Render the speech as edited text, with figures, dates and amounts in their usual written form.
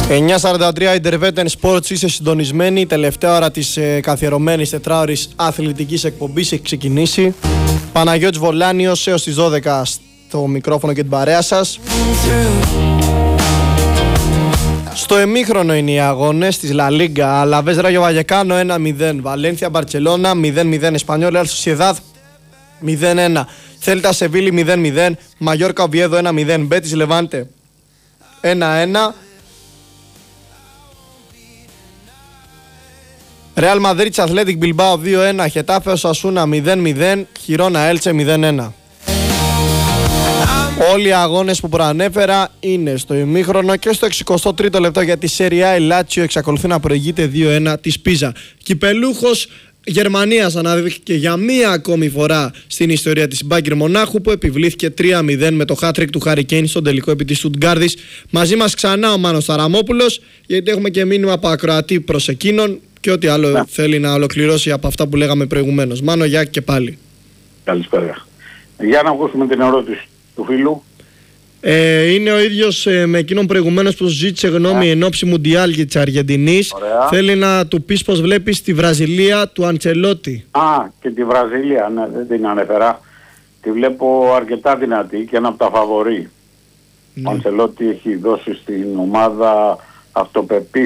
9:43 Interveten Sports, είσαι συντονισμένη. Η τελευταία ώρα της καθιερωμένης τετράωρης αθλητικής εκπομπής έχει ξεκινήσει. Παναγιώτης Βολάνιος έως τις 12 στο μικρόφωνο και την παρέα σας. Στο εμίχρονο είναι οι αγώνες της Λα Λίγκα. Αλαβές Ράγιο Βαγεκάνο 1-0, Βαλένθια Μπαρτσελώνα 0-0, Εσπανιόλ Ρεάλ Σοσιεδάδ 0-1, Θέλτα Σεβίλη 0-0, Μαγιόρκα Οβιέδο 1-0, Μπέτις Λεβάντε 1-1, Ρεάλ Μαδρίτης Αθλέτικ Μπιλμπάο 2-1, Χετάφε Οσασούνα 0-0, Χιρόνα Έλτσε 0-1. Όλοι οι αγώνες που προανέφερα είναι στο ημίχρονο και στο 63ο λεπτό για τη Σέρια. Η Λάτσιο εξακολουθεί να προηγείται 2-1 της Πίζα. Κυπελούχος Γερμανίας αναδείχθηκε για μία ακόμη φορά στην ιστορία της Μπάγκερ Μονάχου, που επιβλήθηκε 3-0 με το hat-trick του Χάρι Κέιν στον τελικό επί της Στουτγκάρδης. Μαζί μας ξανά ο Μάνος Ταραμόπουλος, γιατί έχουμε και μήνυμα από ακροατή προς εκείνον και ό,τι άλλο θέλει να ολοκληρώσει από αυτά που λέγαμε προηγουμένως. Μάνο, γεια και πάλι. Καλησπέρα. Για να ακούσουμε την ερώτηση του φίλου. Είναι ο ίδιος με εκείνον προηγουμένως που ζήτησε γνώμη εν ώψη Μουντιάλ για της Αργεντινής. Ωραία. Θέλει να του πεις πως βλέπεις τη Βραζιλία του Αντσελότη. Και τη Βραζιλία, ναι, δεν την ανέφερα. Τη βλέπω αρκετά δυνατή και ένα από τα φαβορί. Ο Αντσελότη έχει δώσει στην ομάδα αυτοπεποίθηση.